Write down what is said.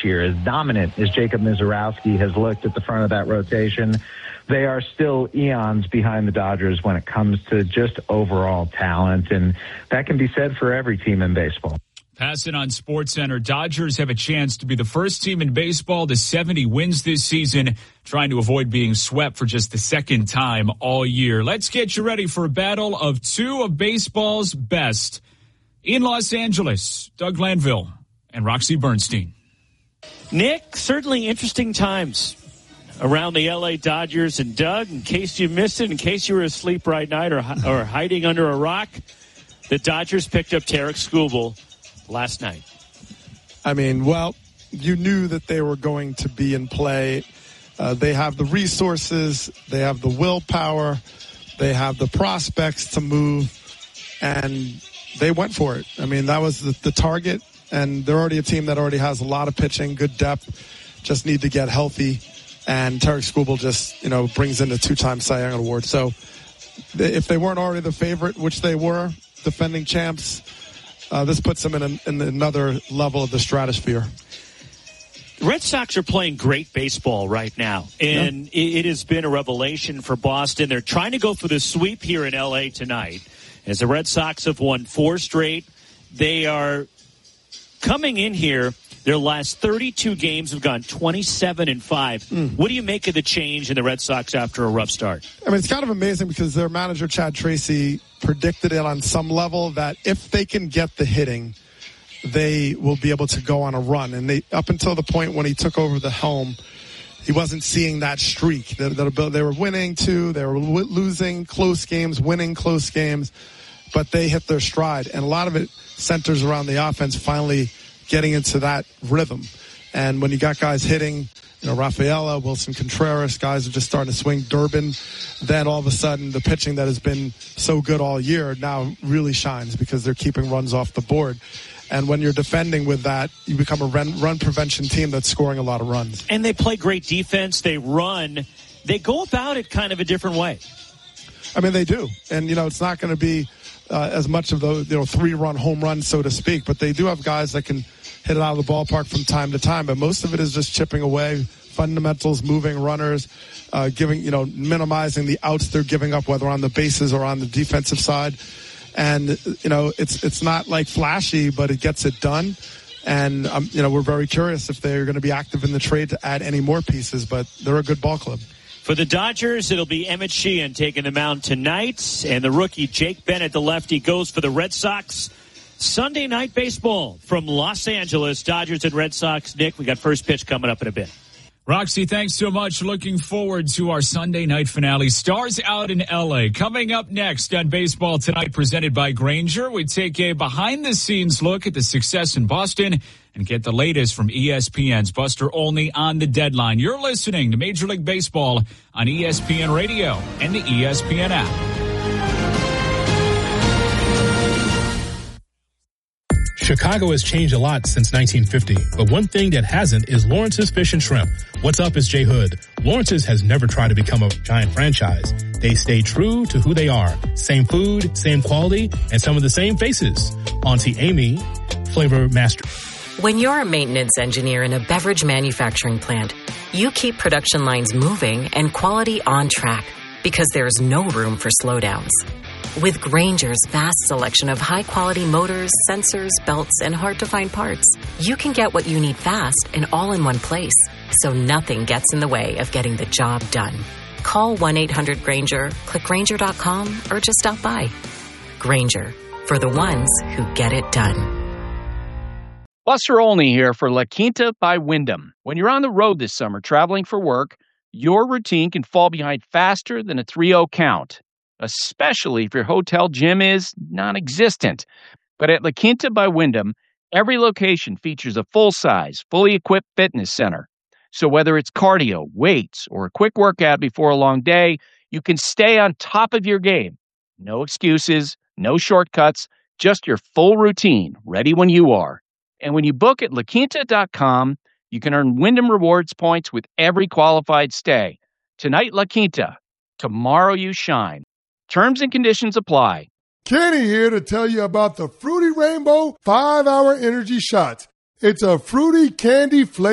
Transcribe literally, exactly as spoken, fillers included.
year. As dominant as Jacob Misiorowski has looked at the front of that rotation, they are still eons behind the Dodgers when it comes to just overall talent, and that can be said for every team in baseball. Pass it on SportsCenter. Dodgers have a chance to be the first team in baseball to seventy wins this season, trying to avoid being swept for just the second time all year. Let's get you ready for a battle of two of baseball's best in Los Angeles. Doug Glanville and Roxy Bernstein. Nick, certainly interesting times around the L A Dodgers. And Doug, in case you missed it, in case you were asleep right night or, or hiding under a rock, the Dodgers picked up Tarik Skubal last night. I mean, well, you knew that they were going to be in play. Uh, they have the resources, they have the willpower, they have the prospects to move, and they went for it. I mean, that was the, the target, and they're already a team that already has a lot of pitching, good depth, just need to get healthy, and Tarik Skubal just, you know, brings in a two-time Cy Young Award. So they, if they weren't already the favorite, which they were, defending champs, Uh, this puts them in, an, in another level of the stratosphere. The Red Sox are playing great baseball right now, and yeah. it, it has been a revelation for Boston. They're trying to go for the sweep here in L A tonight, as the Red Sox have won four straight. They are coming in here. Their last thirty-two games have gone twenty-seven and five. Mm. What do you make of the change in the Red Sox after a rough start? I mean, it's kind of amazing because their manager, Chad Tracy, predicted it on some level that if they can get the hitting, they will be able to go on a run. And they, up until the point when he took over the helm, he wasn't seeing that streak. They, they were winning, too. They were losing close games, winning close games. But they hit their stride. And a lot of it centers around the offense finally getting into that rhythm. And when you got guys hitting, you know, Rafaela, Wilson Contreras, guys are just starting to swing. Durbin, then all of a sudden the pitching that has been so good all year now really shines because they're keeping runs off the board. And when you're defending with that, you become a run, run prevention team that's scoring a lot of runs. And they play great defense. They run. They go about it kind of a different way. I mean, they do. And, you know, it's not going to be uh, as much of those, you know, three-run home runs, so to speak. But they do have guys that can hit it out of the ballpark from time to time. But most of it is just chipping away, fundamentals, moving runners, uh, giving, you know, minimizing the outs they're giving up, whether on the bases or on the defensive side. And, you know, it's it's not like flashy, but it gets it done. And, um, you know, we're very curious if they're going to be active in the trade to add any more pieces, but they're a good ball club. For the Dodgers, it'll be Emmett Sheehan taking the mound tonight. And the rookie, Jake Bennett, the lefty, goes for the Red Sox. Sunday night baseball from Los Angeles. Dodgers and Red Sox. Nick, we got first pitch coming up in a bit. Roxy, thanks so much. Looking forward to our Sunday night finale. Stars out in L A. Coming up next on Baseball Tonight, presented by Grainger, we take a behind-the-scenes look at the success in Boston and get the latest from E S P N's Buster Olney on the deadline. You're listening to Major League Baseball on E S P N Radio and the E S P N app. Chicago has changed a lot since nineteen fifty, but one thing that hasn't is Lawrence's Fish and Shrimp. What's up is Jay Hood. Lawrence's has never tried to become a giant franchise. They stay true to who they are. Same food, same quality, and some of the same faces. Auntie Amy, flavor master. When you're a maintenance engineer in a beverage manufacturing plant, you keep production lines moving and quality on track because there's no room for slowdowns. With Grainger's vast selection of high-quality motors, sensors, belts, and hard-to-find parts, you can get what you need fast and all in one place, so nothing gets in the way of getting the job done. Call one eight hundred Grainger, click Grainger dot com, or just stop by. Grainger, for the ones who get it done. Buster Olney here for La Quinta by Wyndham. When you're on the road this summer traveling for work, your routine can fall behind faster than a three oh count, especially if your hotel gym is non-existent. But at La Quinta by Wyndham, every location features a full-size, fully equipped fitness center. So whether it's cardio, weights, or a quick workout before a long day, you can stay on top of your game. No excuses, no shortcuts, just your full routine, ready when you are. And when you book at La Quinta dot com, you can earn Wyndham Rewards points with every qualified stay. Tonight, La Quinta. Tomorrow, you shine. Terms and conditions apply. Kenny here to tell you about the Fruity Rainbow five hour Energy Shots. It's a fruity candy flavor